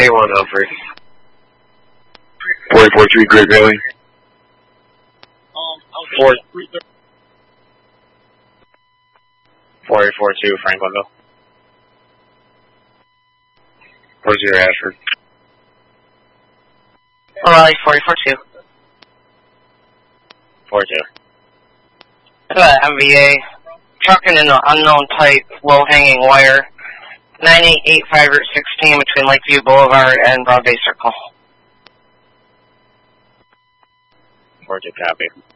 A1 Humphrey. 4043 Great Valley. 4842 Franklinville. 40 Ashford. Raleigh 4042. 42. MVA. Trucking in an unknown type, low-hanging wire. 9885 Route 16 between Lakeview Boulevard and Broad Bay Circle. 42 copy.